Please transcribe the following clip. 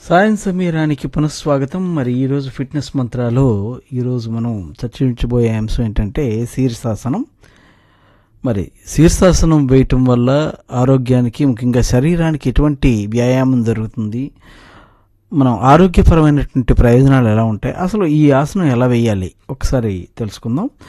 సాయం సమీరానికి పునఃస్వాగతం. మరి ఈరోజు ఫిట్నెస్ మంత్రాలో ఈరోజు మనం చర్చించబోయే అంశం ఏంటంటే శీర్షాసనం. మరి శీర్షాసనం వేయటం వల్ల ఆరోగ్యానికి, ముఖ్యంగా శరీరానికి ఎటువంటి వ్యాయామం జరుగుతుంది, మనం ఆరోగ్యపరమైనటువంటి ప్రయోజనాలు ఎలా ఉంటాయి, అసలు ఈ ఆసనం ఎలా వేయాలి ఒకసారి తెలుసుకుందాం.